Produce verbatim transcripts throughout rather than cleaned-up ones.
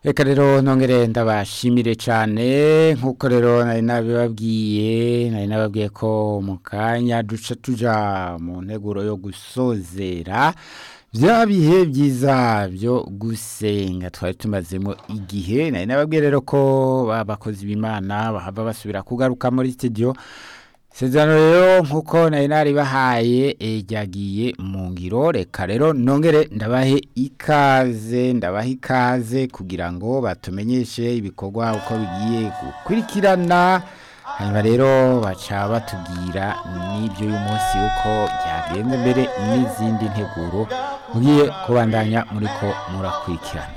Eka rero nongere ndabashimire cyane nkuko rero nari nabibabwiye nari nababwiye ko mu kanya duca tuja mu nteguro yo gusozera bya bihe byiza byo gusenga twari tumazemo igihe nari nababwiye rero ko babakozi b'Imana bahava basubira kugaruka muri studio Sezano rero nkuko nari nari bahaye ejyagiye mu ngiro reka rero nongere ndabahe ikaze ndabahe ikaze kugira ngo batumenyeshe ibikorwa uko bigiye gukurikirana hanyuma rero baca batubwira n'ibyo uyu munsi uko byagenze mbere n'izindi nteguro mugiye kubandanya muriko murakurikirana.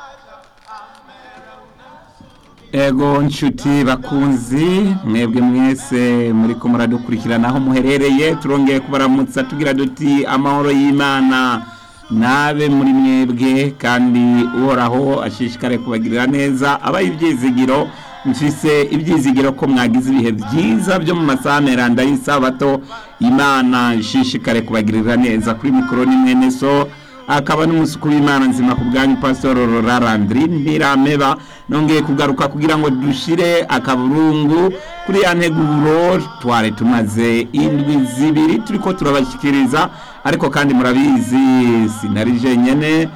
Ego nshuti bakunzi mwebwe mwese muri ko muradukurikirana aho muherereye turongeye kubaramutsa tugira duti amahoro y'Imana nabe muri mwebwe kandi uhoraho ashishikare kubagirira neza abaye ibyizigiro mfise ibyizigiro ko mwagize ibihe byiza byo mu masameranda y'isabato Imana ishishikare kubagirira neza kuri mikoro ni mwene so akaba n'umusuku w'Imana nzima ku bwanyu Pastor Rorarandri Ntirameba nongeye kugaruka kugira ngo dushire akaburungu kuri ya nteguro tware tumaze indwi zibiri turiko turabashikiriza ariko kandi murabizi sinarije nyene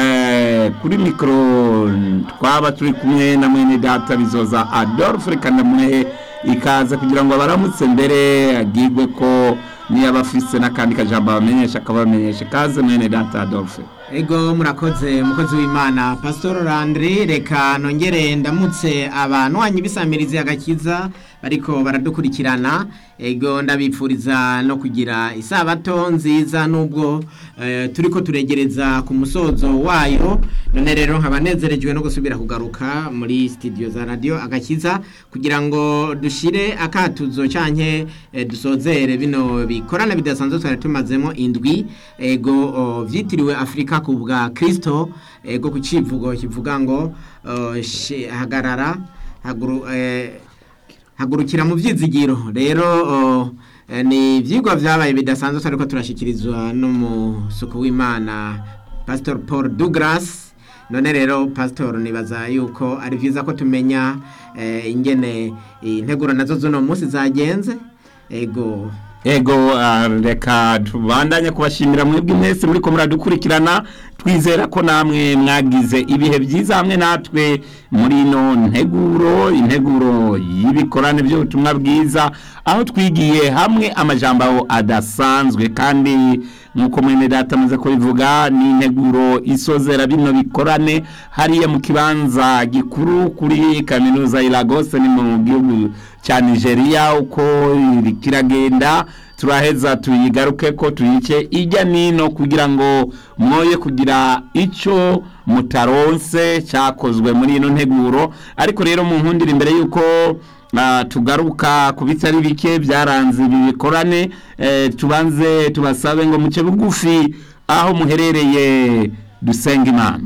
eh kuri mikro twaba turi kumwe na mwene data bizoza Adolphe kandi mwe ikaza kugira ngo abaramutse mbere agigwe ko niya bafise nakandi kajambo bamenyesha akabamenyesha kaze mwene data Adolphe. Ego murakoze mukozi w'Imana Pastor Landry reka nongere ndamutse abantu wanyu bisamirize agakiza bariko baradukurikirana ego ndabipfuriza no kugira isabato nziza nubwo e, turiko turegereza ku musozo wayo none rero nkabanezerejwe no gusubira kugaruka muri studio za radio agakiza kugira ngo dushire akatuzo canke e, dusozere bino bikorana bidasanzwe twari tumazemo indwi ego vyitiriwe Afrika kubwa Kristo ego ku civugo kivuga ngo uh, hagarara haguru eh, hagurukira mu vyizigiro rero uh, eh, ni vyigwa vyabaye bidasanzwe ariko turashikirizwa no mu suku w'Imana Pastor Paul Douglas none rero Pastor nibaza yuko ari vyiza ko tumenya eh, ingene integuro nazo zono munsi zagenze ego Ego uh, reka tubandanye kubashimira mwebwe mwese muri ko muradukurikirana twizera ko namwe mwagize ibihe byiza hamwe natwe muri no nteguro integuro y'ibikorane byo ubutumwa bwiza aho twigiye hamwe amajambo adasanzwe kandi nkuko mwene data maze ko bivuga ni integuro isozera bino bikorane hariya mu kibanza gikuru kuri kaminuza ya Lagos ni mu gihugu cha Nigeria uko kiragenda turaheza tuyigaruke ko tuyice ijya nino kugira ngo mwoye kugira ico mutaronse cyakozwe muri ino nteguro ariko rero mu nkundira imbere yuko Uh, tugaruka kubitari bike byaranze bikorane eh, tubanze tubasabe ngo muce bugufi aho muherereye dusenga Imana.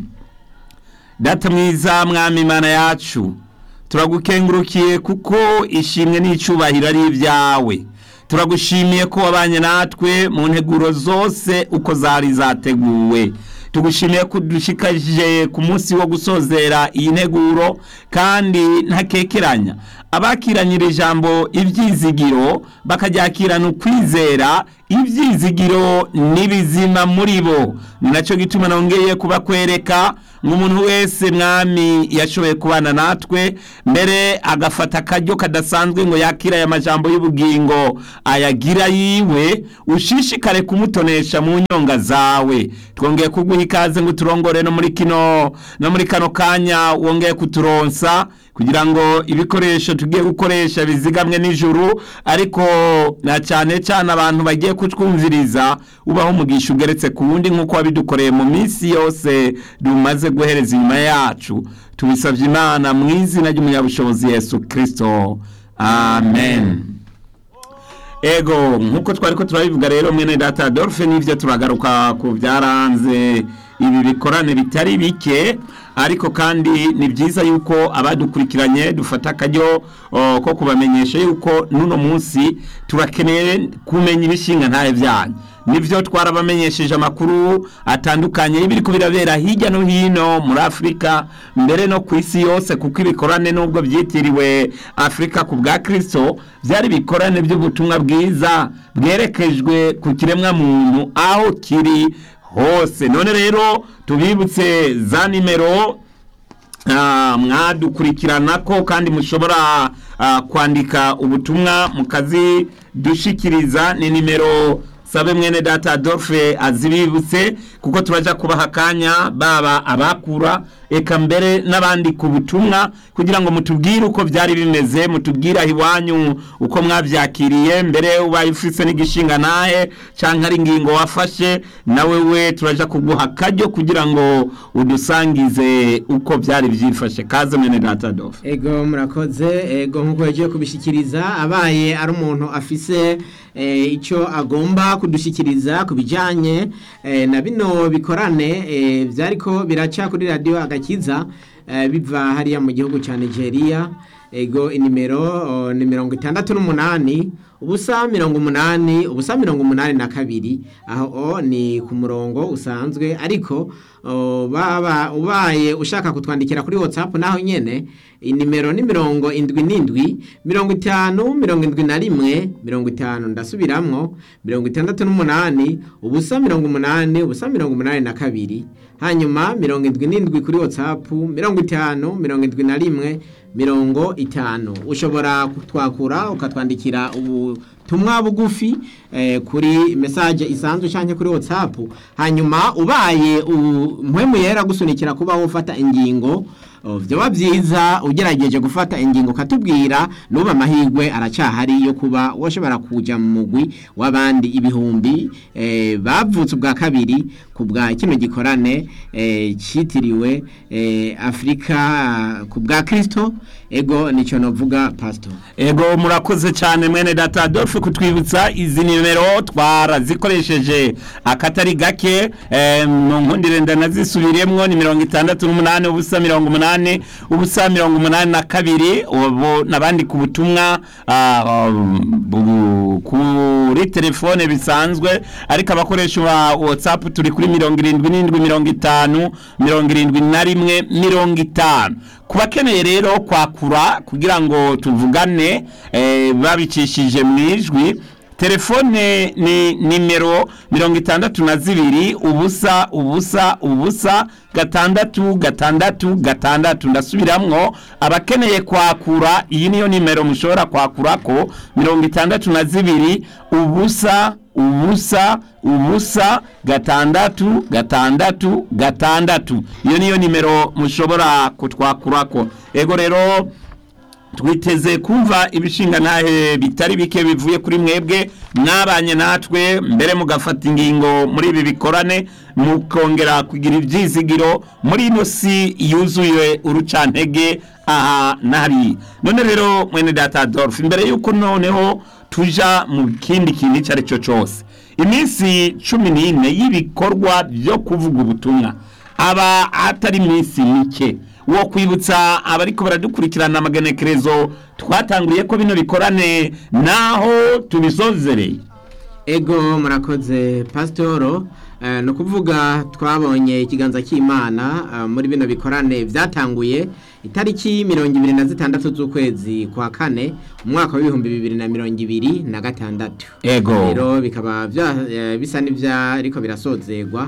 Data mwiza mwami Imana yacu turagukengurukiye kuko ishimwe n'icubahiro ari ibyawe turagushimiye ko wabanye natwe mu nteguro zose uko zari zateguwe tugushimiye kudushikaje ku munsi wo gusozera iyi nteguro kandi ntakekeranya abakiranyira ijambo ibyizigiro bakajakirana ukwizera ibyizigiro nibizima muri bo ninaco gituma nongeye kubakwereka umuntu wese mwami yashoboye kubana natwe mbere agafata akaryo kadasanzwe ngo yakira ya majambo y'ubugingo ayagira yiwe ushishikare kumutonesha mu nyonga zawe twongeye kuguha ikaze ngo turongore no muri kino no muri kano kanya wongeye kuturonsa kugira ngo ibikoresho tugiye gukoresha bizigamwe n'ijuru ariko na cyane cyane abantu bagiye kutwumviriza ubaho umugisha ugeretse ku wundi nkuko wabidukoreye mu minsi yose dumaze guhereza inyuma yacu tubisavye Imana mu izina ry'umunyabushobozi Yesu Kristo amen. Ego nkuko twari ko turabivuga rero mwene data Adolphe nivyo turagaruka ku byaranze ibi bikorane bitari bike ariko kandi ni byiza yuko abadukurikiranye dufata akaryo ko kubamenyesha yuko nuno munsi turakeneye kumenya ibishinga ntahe byanyu nivyo twarabamenyesheje amakuru atandukanye y'ibiri kubirabera hirya no hino muri Afrika mbere no ku isi yose kuko ibikorane nubwo byitiriwe Afrika ku bwa Kristo byari bikorane by'ubutumwa bwiza bwerekejwe ku kiremwa muntu aho kiri hose. None rero tubibutse za nimero Uh, mwadukurikirana ko kandi mushobora uh, kwandika ubutumwa mukazi dushikiriza ni nimero sabe mwene data Adolphe azibibutse kuko turaja kubaha kanya baba abakura eka mbere n'abandi ku butumwa kugira ngo mutubwire uko byari bimeze mutubwira hiwanyu uko mwavyakiriye mbere ubayifise n'igishinga nahe canke ari ngingo wafashe nawe we turaja kuguha kajyo kugira ngo udusangize uko byari byifashe. Kaze mwene data Adolphe. Ego murakoze. Ego nkuko yaje kubishikiriza abaye ari umuntu afise e, ico agomba kudushikiriza kubijanye e, na bino bikorane e, vyariko biraca kuri radio Agakiza e, biva hariya mu gihugu ca Nigeria. Ego inimero ni mirongo itandatu n'umunani ubusa mirongo umunani ubusa mirongo umunani na kabiri aho ni ku murongo usanzwe ariko o, baba ubaye ushaka kutwandikira kuri WhatsApp naho nyene inimero ni mirongo indwi n'indwi mirongo itanu mirongo indwi na rimwe mirongo itanu ndasubiramwo mirongo itandatu n'umunani ubusa mirongo umunani ubusa mirongo umunani na kabiri hanyuma mirongo indwi n'indwi kuri WhatsApp mirongo itanu mirongo indwi na rimwe mirongo itanu ushobora kutwakura ukatwandikira ubutumwa bugufi eh, kuri message isanzwe canke kuri WhatsApp hanyuma ubaye mpwemu yera gusunikira kuba wofata ingingo vyoba byiza ugerageje gufata ingingo katubwira nuba amahirwe aracahari yo kuba washobora kuja mu mugwi w'abandi ibihumbi eh, bavutse ubwa kabiri kubwa kino gikorane eh, citiriwe eh, Afrika kubwa Kristo. Ego nico novuga pastor. Ego murakoze cyane mwene data Adolphe kutwibutsa izi nimero twarazikoresheje akatari gake eh, mu nkundire ndanazisubiremwo ni mirongo itandatu n'umunani ubusa mirongo umunani ubusa mirongo umunani na kabiri ubu nabandi ku butumwa uh, kuri telefone bisanzwe ariko abakoresha wa WhatsApp turi kuri mirongo irindwi n'indwi mirongo itanu mirongo irindwi na rimwe mirongo itanu. Kubakeneye rero kwakura kugira ngo tuvugane eh, babicishije mwijwi telefone ni nimero mirongo itandatu na zibiri ubusa ubusa ubusa gatandatu gatandatu gatandatu ndasubiramwo abakeneye kwakura iyi niyo nimero mushobora kwakurako mirongo itandatu na zibiri ubusa ubusa ubusa gatandatu gatandatu gatandatu iyo niyo nimero mushobora kutwakurako. Ego rero twiteze kumva ibishinga nahe bitari bike bivuye kuri mwebwe nabanye natwe mbere mugafata ingingo muri ibi bikorane mukongera kugira ibyizigiro muri ino si yuzuye urucantege aha nari. None rero mwene data Adolphe mbere yuko noneho tuja mu kindi kintu cyari cyo cyose iminsi cumi n'ine y'ibikorwa byo kuvuga ubutumwa aba atari iminsi mike wo kwibutsa abariko baradukurikirana amagenekerezo twatanguriye ko bino bikorane naho tubisozereye. Ego murakoze pastoro. Uh, no kuvuga twabonye ikiganza cy'Imana uh, muri bino bikorane byatanguye itariki mirongo ibiri na zitandatu z'ukwezi kwa kane umwaka wa ibihumbi bibiri na mirongo ibiri na gatandatu. Ego rero bikaba bya uh, bisa n'ivya ariko birasozerwa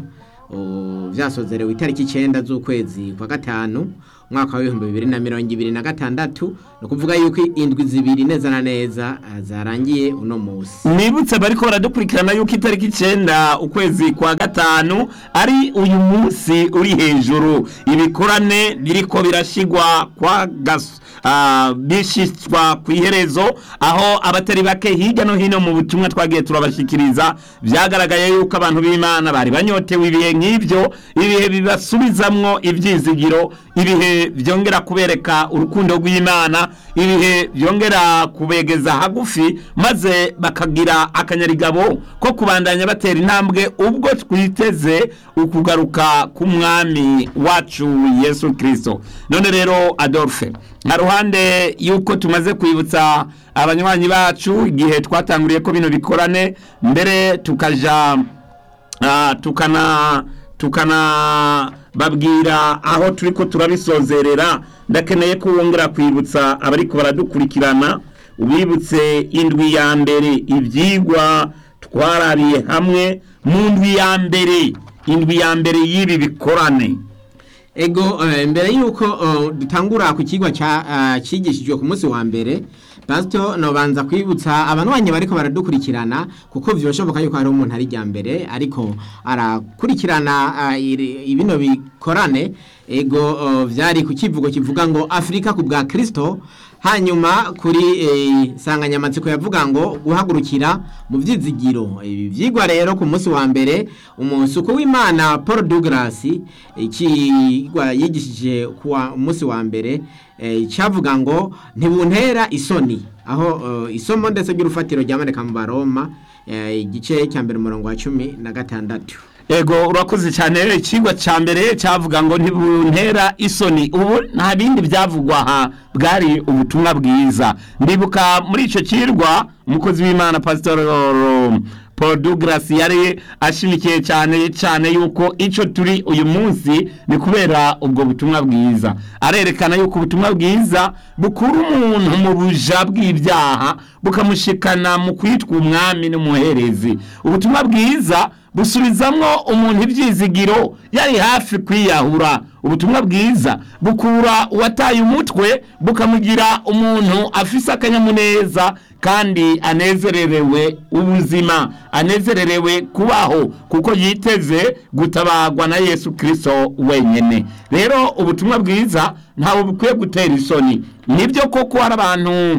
vyasozerewe itariki icenda z'ukwezi kwa gatanu umwaka wa ibihumbi bibiri na mirongo ibiri na gatandatu no kuvuga yuko indwi zibiri neza na neza zarangiye uno musi. Nibutse bariko baradukurikirana yuko itariki icenda ukwezi kwa gatanu ari uyu munsi uri hejuru ibikorane biriko birashigwa kwa gas uh, bishishwa kwiherezo aho abatari bake hirya no hino mu butumwa twagiye turabashikiriza byagaragaye yuko abantu b'Imana bari banyotewe ibihe nk'ivyo ibihe bibasubizamwo ivyizigiro ibihe ibihe byongera kubereka urukundo rw'Imana, ibihe byongera kubegeza hagufi maze bakagira akanyarigabo ko kubandanya batera intambwe ubwo twiteze ukugaruka k'umwami wacu Yesu Kristo. None rero Adolphe, nka ruhande yuko tumaze kwibutsa abanywanyi bacu igihe twatanguriye ko bino bikorane mbere tukaja uh, tukana tukana babwira aho turiko turabisozerera, ndakeneye ko wongera kwibutsa abariko baradukurikirana ubibutse indwi ya mbere ivyigwa twarabiye hamwe mu ndwi ya mbere indwi ya mbere y'ibi bikorane. Ego uh, mbere yuko uh, dutangura ku kigwa ca uh, cigishijwe ku munsi wa mbere, Pastor no banza kwibutsa abanwanye bariko baradukurikirana kuko vyoshoboka yuko hari umuntu ari jya mbere ariko arakurikirana uh, ibino bikorane. Ego uh, vyari ku kivugo kivuga ngo Afrika ku bwa Kristo, hanyuma kuri eh, sanganyamatsiko yavuga ngo guhagurukira mu vyizigiro. Ibi vyigwa rero ku munsi wa mbere umusuko w'Imana Paul Douglas ikigwa yigishije ku munsi wa mbere eh, cyavuga ngo ntibuntera isoni, aho uh, isomo ndetse ry'urufatiro ryamaneka mu Baroma igice eh, cya mbere umurongo wa cumi na gatandatu. Ego urakoze cyane. Rero ikigwa cya mbere cyavuga ngo ntibuntera isoni. Ubu nta bindi byavugwa ha bwari ubutumwa bwiza. Ndibuka muri ico kirwa umukozi w'Imana Pastor Paul Douglas yari ashimikiye cyane cyane yuko ico turi uyu munsi ni kubera ubwo butumwa bwiza. Arerekana yuko ubutumwa bwiza bukura umuntu mu buja bw'ibyaha bukamushikana mu kwitwa umwami n'umuherezi. Ubutumwa bwiza busubizamwo umuntu ibyizigiro yari hafi kwiyahura. Ubutumwa bwiza bukura uwataye umutwe bukamugira umuntu afise akanyamuneza kandi anezererewe ubuzima, anezererewe kubaho kuko yiteze gutabagwa na Yesu Kristo wenyene. Rero ubutumwa bwiza ntawe bukwiye gutera isoni. Nibyo koko hari abantu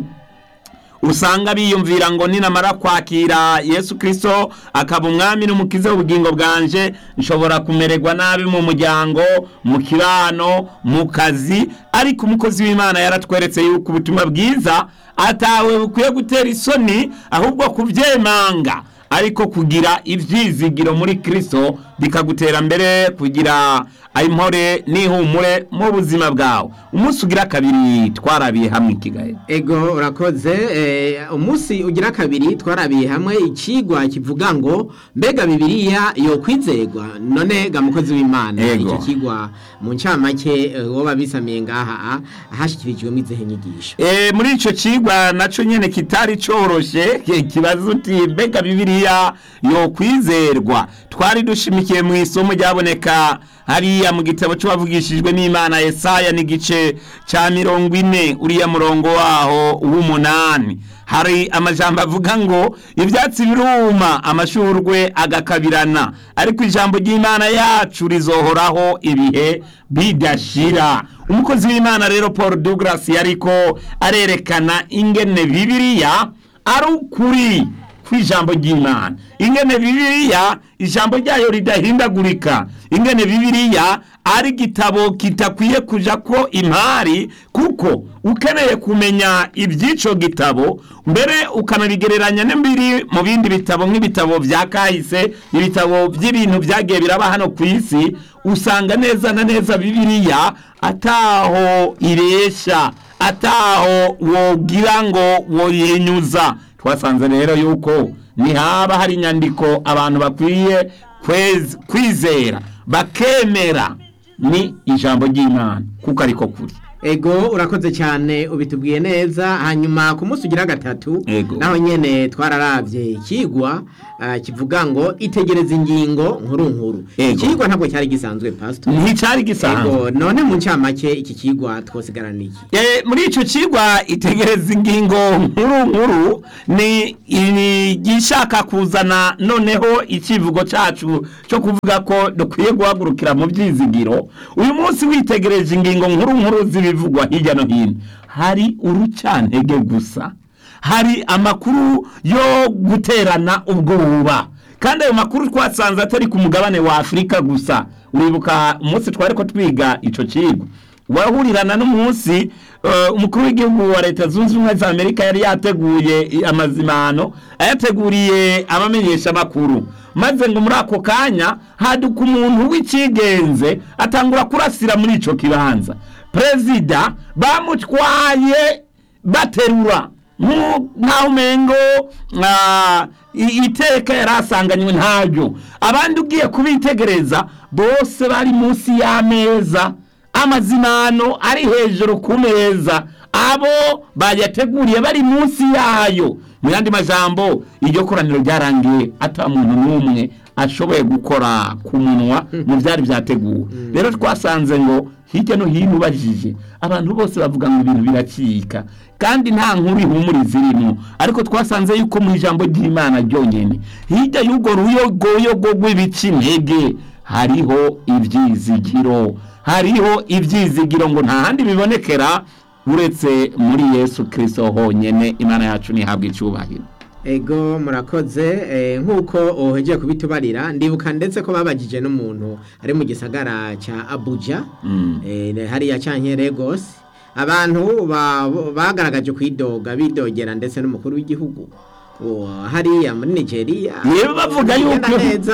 usanga biyumvira ngo ninamara kwakira Yesu Kristo akaba umwami n'umukiza w'ubugingo bwanje nshobora kumererwa nabi mu muryango, mu kirano, mu kazi. Ariko umukozi w'Imana yaratweretse yuko ubutumwa bwiza atawe bukwiye gutera isoni, ahubwo kuvyemanga ariko kugira ivyizigiro muri Kristo bikagutera mbere kugira ayimhore nihumure mu buzima bwawe. Umunsi ugira kabiri twarabiye hamwe ikigaye. Ego urakoze. eh, umunsi ugira kabiri twarabiye hamwe ikigwa kivuga ngo mbega Bibiliya yo kwizegwa. None ga mukozi w'Imana iki kigwa mu ncamake uh, woba bisamiye ngaha ahashikirijwe mu izihe nyigisho. Eh muri ico kigwa naco nyene kitari coroshe kibazo uti mbega Bibiliya yo kwizerwa. Twari dushimikiye mu isomo ryaboneka hariya mu gitabo cy'abavugishijwe n'Imana Yesaya n'igice ca mirongo ine uriya murongo waho w'umunani. Hari amajambo avuga ngo ivyatsi biruma amashurwe agakabirana, ariko ijambo ry'Imana yacu rizohoraho ibihe bidashira. Umukozi w'Imana rero Paul Douglas yariko arerekana ingene Bibiliya ari ukuri kw'ijambo ry'Imana, ingene Bibiliya ijambo ryayo ridahindagurika, ingene Bibiliya ari gitabo kitakwiye kuja ko impari, kuko ukeneye kumenya iby'ico gitabo mbere ukanabigereranya n'ibiri mu bindi bitabo nk'ibitabo vya kahise, ibitabo by'ibintu byagiye biraba hano ku isi, usanga neza na neza Bibiliya ataho iresha, ataho wogira ngo woyenyuza. Twasanze rero yuko nihaba hari inyandiko abantu bakwiye kwizera bakemera ni ijambo ry'Imana kuko ariko kuri. Ego urakoze cyane ubitubwiye neza. Hanyuma ku munsi ugira gatatu naho nyene twararavye ikigwa uh, kivuga ngo itegereza ingingo nkuru nkuru. Ikigwa ntabwo cyari gisanzwe Pastor. Nticari gisanzwe. Ego none mu ncamake iki kigwa twosigarana iki? Eh muri ico kigwa itegereza ingingo nkuru nkuru ni igishaka kuzana noneho ikivugo cacu cyo kuvuga ko dukwiye guhagurukira mu byizigiro. Uyu munsi witegereje ingingo nkuru nkuru zibivugwa hirya no hino, hari urucantege gusa, hari amakuru yo guterana ubwoba, kandi ayo makuru twasanze atari ku mugabane wa Afrika gusa. Uribuka umunsi twari ko twiga ico kigwa wahurirana n'umunsi umukuru w'igihugu wa leta zunze ubumwe za Amerika yari yateguye amazimano ayateguriye abamenyesha makuru, maze ngo muri ako kanya haduka umuntu w'ikigenze atangura kurasira muri ico kibanza. Prezida bamutwaye baterura nkaho umengo iteka yarasanganywe ntaryo. Abandi ugiye kubitegereza bose bari munsi y'ameza, amazimano ari hejuru ku meza, abo bayateguriye bari munsi yayo. Mu yandi majambo iryo koraniro ryarangiye ata muntu n'umwe ashoboye gukora ku munwa mu byari byateguwe. Rero twasanze ngo hirya no hino bajije abantu bose bavuga ngo ibintu biracika kandi nta nkuru ihumuriza irimo, ariko twasanze yuko mu ijambo ry'Imana ryonyene hirya y'ugo ruyogoyogo rw'ibici intege hariho ibyizigiro, hariho ibyizigiro ngo nta handi bibonekera uretse muri Yesu Kristo honyene. Imana yacu nihabwe icyubahiro. Ego murakoze, eh, nkuko oheje kubitubarira ndibuka ndetse ko babagije n'umuntu ari mu gisagara ca Abuja mm. eh, hari ya canke Lagos, abantu bagaragaje kwidoga bidogera ndetse n'umukuru w'igihugu hariya muri Nigeria. Niba bavuga yuko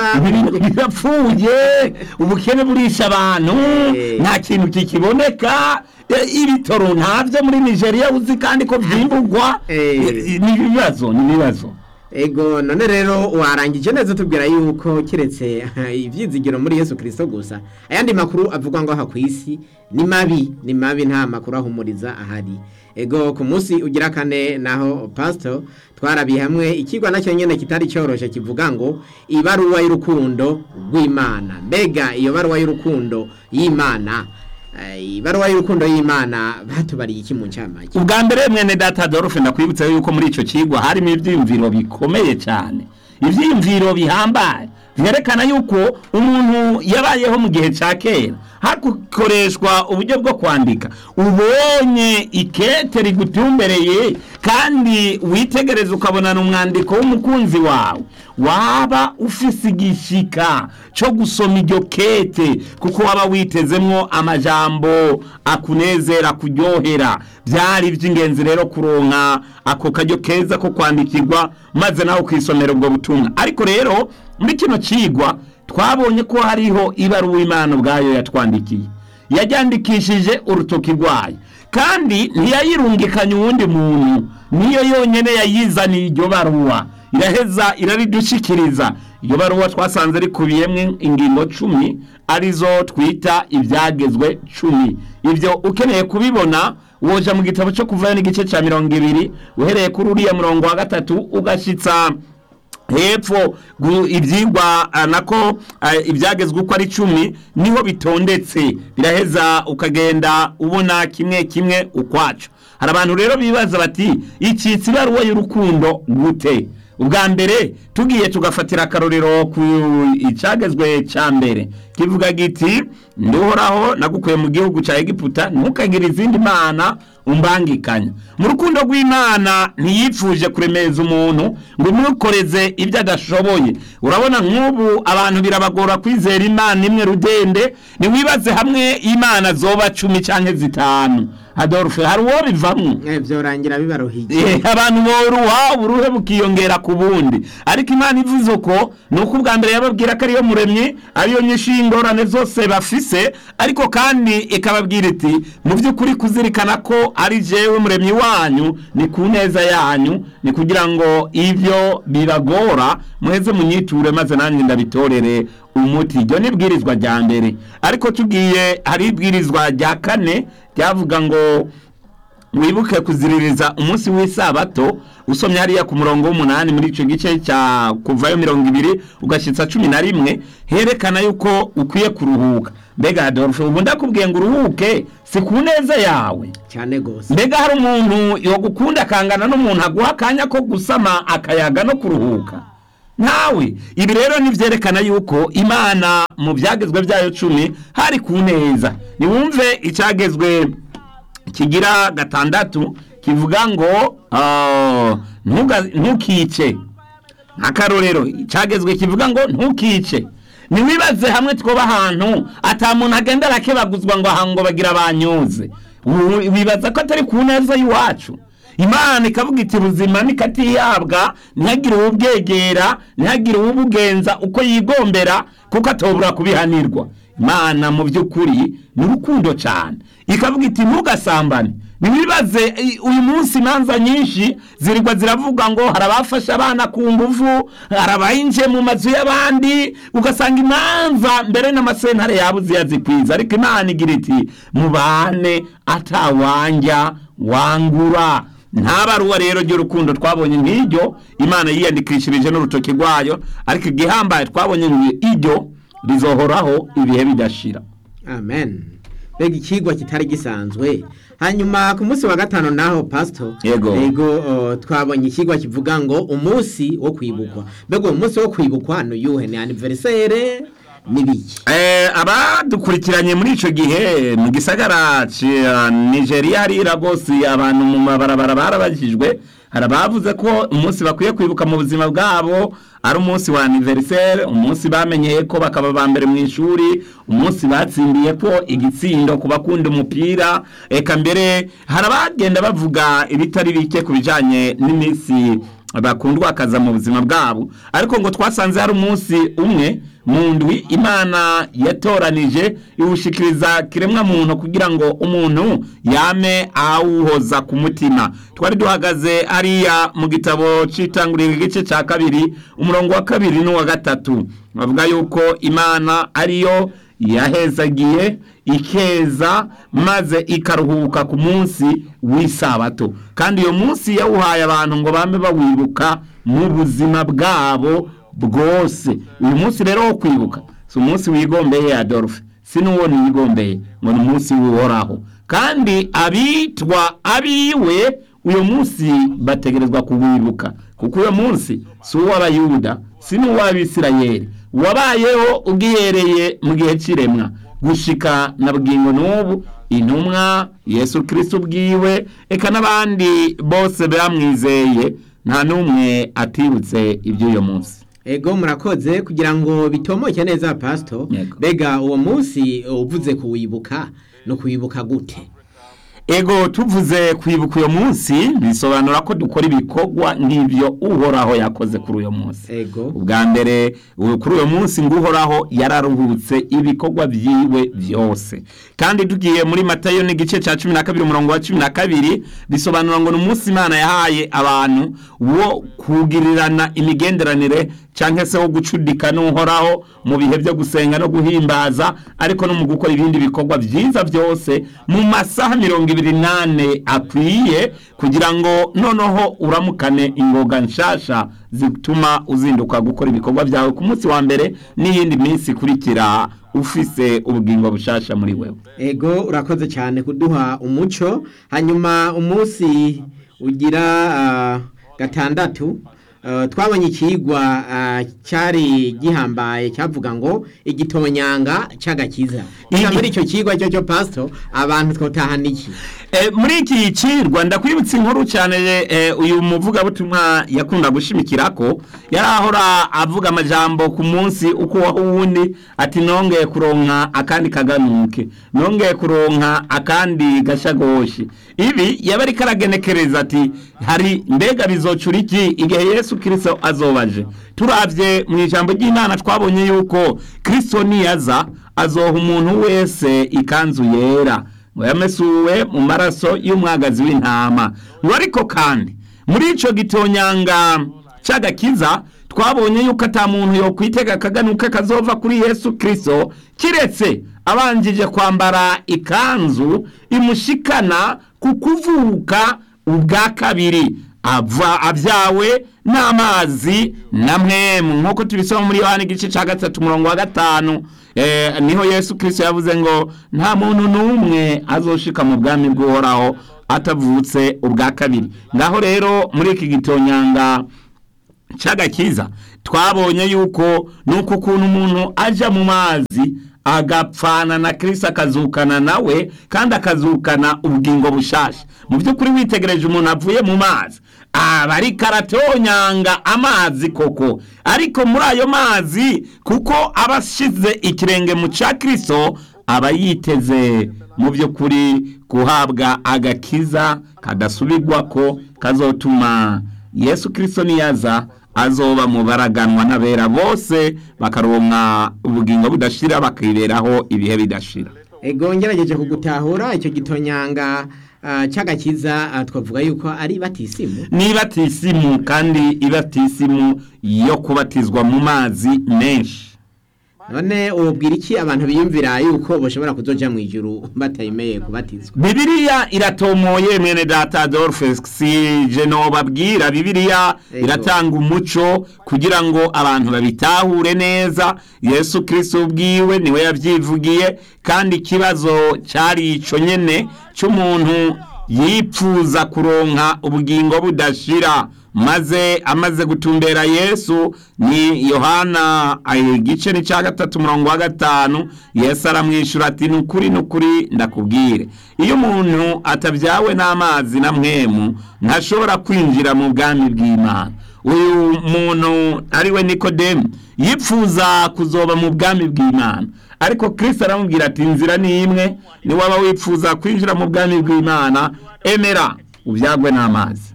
birapfuye ubukene burisha abantu nta kintu kikiboneka, ibitoro ntavyo muri Nigeria uzi kandi ko vyimbugwa, ni ibibazo ni ibibazo. Ego none rero warangije neza tubwira yuko kiretse ivyizigiro muri Yesu Kristo gusa ayandi makuru avugwa ngo aha kwisi ni mabi ni mabi, nta makuru ahumuriza ahari. Ego ku munsi ugira kane naho pastor twarabi hamwe ikigwa nacyo nyene kitari cyoroshe kivuga ngo ibaruwa y'urukundo rw'Imana. Mbega iyo baruwa y'urukundo y'Imana, ibaruwa y'urukundo y'Imana batubariye iki mu ncamake? Ubwa mbere mwene data Adolphe ndakwibutsa yuko muri ico kigwa harimo ivyiyumviro bikomeye cyane, ivyiyumviro bihambaye vyerekana yuko umuntu yabayeho mu gihe ca kera hakoreshwa uburyo bwo kwandika. Ubonye ikete rigutumbereye kandi witegereza ukabona n'umwandiko w'umukunzi wawe, waba ufise igishika cyo gusoma iryo kete kuko waba witezemwo amajambo akunezera kuryohera. Byari by'ingenzi rero kuronka ako kajyo keza ko kwandikirwa maze naho kwisomera ubwo butumwa. Ariko rero muri kino cigwa twabonye ko hariho ibaruwa Imana ubwayo yatwandikiye, yajyandikishije urutoki rwayo kandi ntiyayirungikanye uwundi muntu, niyo yonyene yayizaniye iryo baruwa, iraheza iraridushikiriza. Iyo baruwa twasanze rikubiyemwe ingingo cumi arizo twita ibyagezwe cumi. Ibyo ukeneye kubibona woja mu gitabo cyo kuvayo n'igice ca mirongo ibiri uhereye kuri uriya murongo wa gatatu ugashitsa hepfo ibyigwa nako ibyagezwe uko ari cumi niho bitondetse, biraheza ukagenda ubona kimwe kimwe ukwacu. Hari abantu rero bibaza bati ikitsi baruwa y'urukundo gute? Ubwa mbere tugiye tugafatira akarorero ku icagezwe ca mbere kivuga giti nduhoraho nagukuye mu gihugu ca Egiputa ntukagira izindi mana umbangikanya. Mu rukundo rw'Imana ntiyipfuje kuremeza umuntu ngo umukoreze ibyo adashoboye. Urabona nk'ubu abantu birabagora kwizera Imana imwe rudende, ni wibaze hamwe Imana zoba cumi canke zitanu. Adolphe hari uwo bivamwe evyo rangira bibarohije abantu boruha uruhe bukiyongera ku bundi. Ariko Imana ivuze ko nuko ubwa mbere yababwira ko ariyo muremyi, ariyo nyishingorane zose bafise, ariko kandi ikababwira iti mu by'ukuri kuzirikana ko ari jewe muremyi wanyu ni ku neza yanyu, ni kugira ngo ivyo biragora muheze munyiture maze nanjye ndabitorere umuti. Iryo ni bwirizwa rya mbere. Ariko tugiye hari ibwirizwa rya kane ryavuga ngo wibuke kuziririza umunsi w'isabato. Usomye hariya ku murongo w'umunani muri ico gice cya kuvayo mirongo ibiri ugashitsa cumi na rimwe herekana yuko ukwiye kuruhuka. Mbega Adolphe ubu ndakubwiye ngo uruhuke si ku neza yawe cyane gose. Mbega hari umuntu yo gukunda kangana n'umuntu aguha kanya ko gusama akayaga no kuruhuka? Nawe ibi rero nivyerekana yuko Imana mu byagezwe byayo cumi hari ku neza. Niwumve icagezwe kigira gatandatu kivuga ngo uh, ntukice. Akarorero icagezwe kivuga ngo ntukice. niwibaze hamwe twoba ahantu ata muntu agenda arakebaguzwa ngo ahango bagira abanyuze, wibaza ko atari ku neza y'iwacu. Imana ikavuga iti buzima nikatiyabwa ntihagire uwubwegera ntihagire uwubugenza uko yigombera kuko atobura kubihanirwa. Imana mu by'ukuri ni urukundo cyane, ikavuga iti ntugasambane. Niwibaze uyu munsi imanza nyinshi zirirwa ziravuga ngo harabafasha abana ku nguvu, harabayinje mu mazu y'abandi, ugasanga imanza mbere n'amasentare yabuze yazikwiza. Ariko Imana igira iti mubane atawanja wangura. Nta baruwa rero ry'urukundo twabonye nk'iryo Imana yiyandikishirije n'urutoki rwayo, ariko igihambaye twabonye nk'iryo rizohoraho ibihe bidashira. Amen. Bega ikigwa kitari gisanzwe. Hanyuma ku munsi wa gatano naho pastor yego yego uh, twabonye ikigwa kivuga ngo umunsi wo kwibukwa. Bega umunsi wo kwibukwa no yuhe ni anniversaire nibiki? Eh abadukurikiranye muri ico gihe mu gisagara ca Nigeria ari Lagos, abantu mu mabarabara barabajijwe, harabavuze ko umunsi bakwiye kwibuka mu buzima bwabo ari umunsi wa anniversaire, umunsi bamenyeye ko bakaba ba mbere mu ishuri, umunsi batsindiye ko igitsindo ku bakunda umupira. Eka mbere harabagenda bavuga ibitari bike kubijanye n'iminsi bakundwa akaza mu buzima bwabo, ariko ngo twasanze hari umunsi umwe mu ndwi Imana yatoranije iwushikiriza kiremwa muntu kugira ngo umuntu yame awuhoza ku mutima. Twari duhagaze ariya mu gitabo citangurira igice ca kabiri umurongo wa kabiri n'uwa gatatu, bavuga yuko Imana ariyo yahezagiye ikeza maze ikaruhuka ku munsi w'isabato, kandi iyo munsi yawuhaye abantu ngo bame bawibuka mu buzima bwabo bwose. Uyu munsi rero wo kwibuka si umunsi wigombeye Adolphe, si n'uwo nigombeye, ngo ni umunsi w'uhoraho, kandi abitwa abiwe uyu munsi bategerezwa kuwibuka, kuko uyu munsi si uw'abayuda si n'uw'abisirayeli, wabayeho ubwiyereye mu gihe ciremwa gushika na bugingo n'ubu. Intumwa Yesu Kristo bwiwe eka n'abandi bose bamwizeye nta numwe atibutse iby'uyo munsi. Ego murakoze kugira ngo bitomoke neza pastor. Bega uwo munsi uvuze kuwibuka no kuwibuka gute? Ego tuvuze kwibuka uyo munsi bisobanura ko dukora ibikorwa nk'ibyo uhoraho yakoze kuri uyo munsi. Ego ubwa mbere kuri uyo munsi nguhoraho yararuhutse ibikorwa byiwe byose, kandi tugiye muri Matayo n'igice ca cumi na kabiri umurongo wa cumi na kabiri bisobanura ngo n'umunsi Imana yahaye abantu wo kugirirana imigenderanire canke se wo gucudika n'uhoraho mu bihe byo gusenga no guhimbaza, ariko no mu gukora ibindi bikorwa byiza byose mu masaha mirongo ibiri nane akwiye, kugira ngo noneho uramukane ingoga nshasha zituma uzinduka gukora ibikorwa byawe ku munsi wa mbere n'iyindi minsi kurikira ufise ubugingo bushasha muri wewe. Ego urakoze cyane kuduha umuco. Hanyuma umunsi ugira uh, gatandatu Uh, twabonye ikigwa uh, cyari gihambaye cyavuga ngo igitonyanga cy'agakiza. Muri icyo kigwa cyo cyo pastor abantu twotahana iki? E, muri iki kirwa ndakwibutsa inkuru cyane e, uyu muvuga butumwa yakunda gushimikirako yarahora avuga amajambo ku munsi uko wahundi ati nongeye kuronka akandi kaganuke, nongeye kuronka akandi gashagoshi. Ibi yabari karagenekereza ati hari mbega bizocura iki igihe Yesu Kristo azobaje. Turavye mu ijambo ry'Imana twabonye yuko Kristo niyaza azoha umuntu wese ikanzu yera ngo yamesuwe mu maraso y'umwagazi w'intama. Ngo ariko kandi muri ico gitonyanga cy'agakiza twabonye yuko ata muntu yo kwitega kaganuka kazova kuri Yesu Kristo kiretse abanjije kwambara ikanzu imushikana kukuvuka ubwa kabiri ava abyawe n'amazi namwe nkuko tubisoma muri Yohana igice ca gatatu umurongo wa gatanu. Eh, niho Yesu Kristo yavuze ngo nta muntu numwe azoshika mu bwami bw'uhoraho atavutse ubwa kabiri. Ngaho rero muri iki gitonyanga cy'agakiza twabonye yuko nuko kuntu umuntu aja mu mazi agapfana na Kristo akazukana nawe kandi akazukana ubugingo bushasha. Mu by'ukuri witegereje umuntu avuye mu mazi aba ariko aratonyanga amazi koko, ariko muri ayo mazi kuko aba ashize ikirenge mu cya Kristo aba yiteze mu by'ukuri guhabwa agakiza kadasubirwa ko kazotuma Yesu Kristo niyaza azoba mu baraganwa n'abera bose bakaronka ubugingo budashira bakiberaho ibihe bidashira. Ego ngerageje kugutahura icyo gitonyanga uh, cyagakiza uh, twavuga yuko ari batisimu. Ni batisimu kandi ibatisimu yo kubatizwa mu mazi menshi. None ubwira iki abantu biyumvira yuko bashobora kuzoja mu ijuru batayemeye kubatizwa? Bibiliya iratomoye mwene data Adolphe, si je no babwira. Bibiliya iratanga umuco kugira ngo abantu babitahure neza. Yesu Kristo ubwiwe niwe yavyivugiye, kandi ikibazo cyari ico nyene cy'umuntu yipfuza kuronka ubugingo budashira, maze amaze gutumbera Yesu. Ni Yohana igice ni cya gatatu murongo wa gatanu. Yesu aramwishura ati nukuri nukuri ndakubwire, iyo umuntu atabyawe n'amazi na mpwemu ntashobora kwinjira mu bwami bw'Imana. Uyu muntu ariwe Nikodemu yipfuza kuzoba mu bwami bw'Imana, ariko Kristo aramubwira ati inzira ni imwe, ni waba wipfuza kwinjira mu bwami bw'Imana emera ubyagwe n'amazi.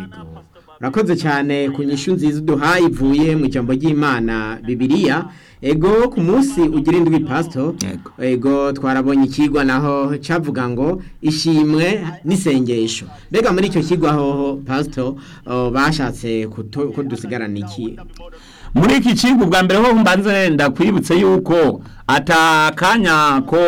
Urakoze cyane ku nyishu nziza duhaye ivuye mu ijambo ry'Imana Bibiliya. Ego ku munsi ugira indwi pastor, ego twarabonye ikigwa naho cavuga ngo ishimwe n'isengesho. Mbega muri icyo kigwa hoho pastor uh, bashatse ko dusigarana iki? Muri iki kigwa bwa mbere ho mbanze ndakwibutse yuko atakanya ko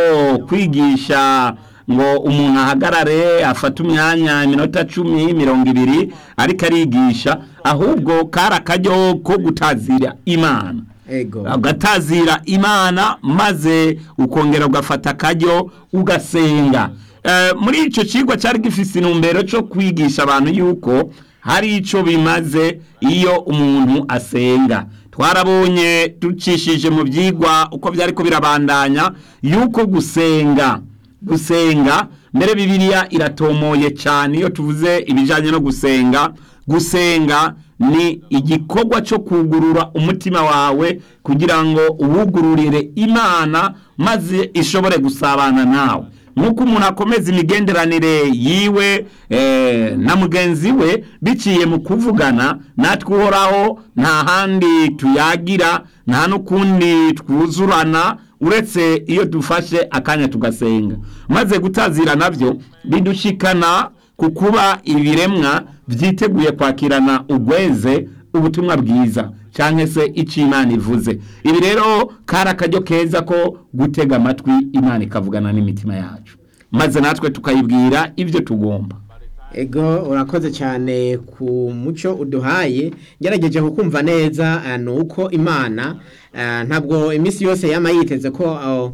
kwigisha ngo umuntu ahagarare afata umwanya iminota cumi mirongo ibiri ariko arigisha, ahubwo kara kajyo ko gutazira Imana. Ego ugatazira Imana maze ukongera ugafata kajyo ugasenga. E, muri ico kigwa cyari gifise intumbero cyo kwigisha abantu yuko hari ico bimaze iyo umuntu asenga. Twarabonye ducishije mu byigwa uko byari ko birabandanya yuko gusenga gusenga mbere Bibiliya iratomoye cyane iyo tuvuze ibijanye no gusenga. Gusenga ni igikorwa cyo kugurura umutima wawe kugira ngo uwugururire Imana maze ishobore gusabana nawe. Nuko umuntu akomeza imigenderanire yiwe eh, na mugenzi we biciye mu kuvugana, natwe uhoraho nta handi tuyagira, nta n'ukundi twuzurana uretse iyo dufashe akanya tugasenga. Maze gutazira navyo bidushikana kukuba ibiremwa byiteguye kwakirana ugweze ubutumwa bwiza canke se ico Imana ivuze. Ibi rero kara kajyo keza ko gutega amatwi Imana ikavugana n'imitima yacu, maze natwe tukayibwira ibyo tugomba. Ego urakoze cyane ku muco uduhaye. Ngerageje kukumva neza uh, nuko Imana uh, ntabwo imisi yose yama yiteze ko uh,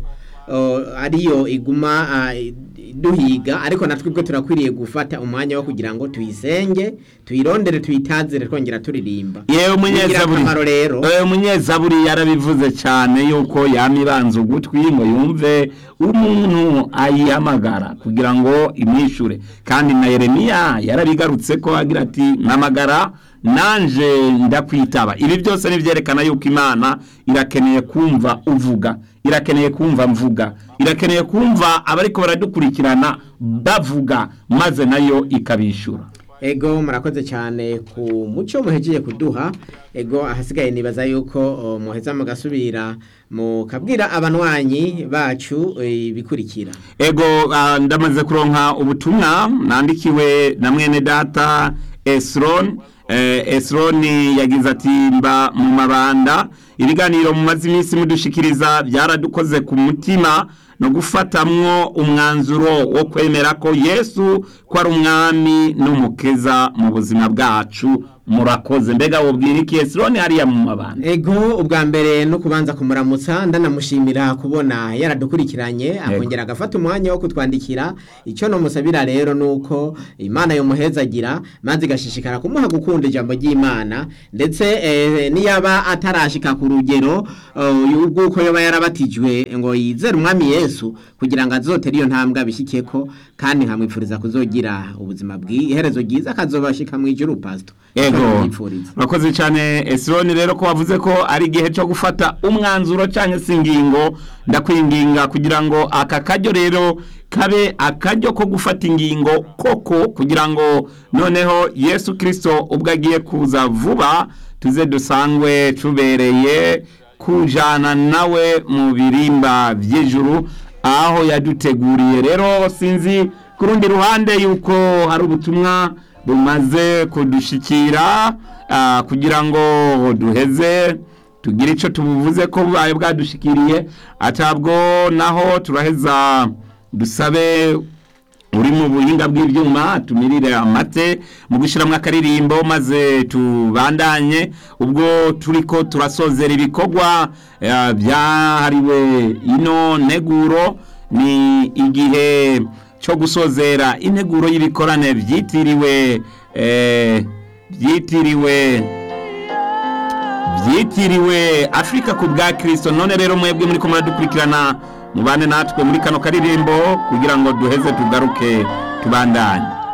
uh, ariyo iguma uh, duhiga, ariko natwe bwo turakwiriye gufata umwanya wo kugira ngo tuyisenge, tuyirondere, tuyitazire, twongera turirimba. Yewe munyezaburi rero yewe munyezaburi yarabivuze cyane yuko yamibanza ugutwi ngo yumve umuntu ayihamagara kugira ngo imwishure, kandi na Yeremiya yarabigarutse ko agira ati namagara nanje ndakwitaba. Ibi byose nivyerekana yuko Imana irakeneye kumva uvuga, irakeneye kumva mvuga, irakeneye kumva abariko baradukurikirana bavuga, maze nayo ikabishura. Ego murakoze cyane ku muco muhejeje kuduha. Ego ahasigaye nibaza yuko uh, muheza mugasubira mukabwira abanwanyi bacu bikurikira. Uh, Ego uh, ndamaze kuronka ubutumwa nandikiwe na mwene data Esron. Eh, Esroni yagize ati mba mu mabanda, ibiganiro mu mazimisi mudushikiriza byaradukoze ku mutima no gufatamwo umwanzuro wo kwemera ko Yesu ko ari umwami n'umukeza mu buzima bwacu. Murakoze. Mbega wobwira iki Esroni hariya mu mabanda? Ego ubwa mbere no kubanza kumuramutsa ndanamushimira kubona yaradukurikiranye akongera agafata umwanya wo kutwandikira. Icyo no musabira rero nuko Imana yo muhezagira maze gashishikara kumuha gukunda gukunda ijambo ry'Imana ndetse eh, niyaba atarashika ku rugero y'ubwuko yoba yarabatijwe ngo yizere umwami Yesu kugira ngo azotere iyo ntambwe abishikeko kandi nkamwifuriza kuzogira ubuzima bw'iherezo ryiza akazobashika mu ijuru pastor. Ego bakoze cyane Esroni rero ko wavuze ko ari gihe cyo gufata umwanzuro cyangwa singingo ndakwinginga kugira ngo aka kajyo rero kabe akajyo ko gufata ingingo koko kugira ngo noneho Yesu Kristo ubwo agiye kuza vuba tuze dusangwe tubereye kujana nawe mu birimba by'ijuru aho yaduteguriye. Rero sinzi kurundi ruhande yuko hari ubutumwa bumaze kudushikira uh, kugira ngo duheze tugire ico tubuvuze ko bwaye bwadushikiriye atabwo naho turaheza dusabe uri mu buhinga bw'ibyuma tumirire amate mu gushiramwe akaririmbo maze tubandanye ubwo turiko turasozera ibikorwa uh, byahariwe ino neguro. Ni igihe cyo gusozera integuro y'ibikorane byitiriwe eh byitiriwe byitiriwe Afrika ku bwa Kristo. None rero mwebwe muri ko muradukurikirana mubane natwe muri kano karirimbo kugira ngo duheze tugaruke tubandanye.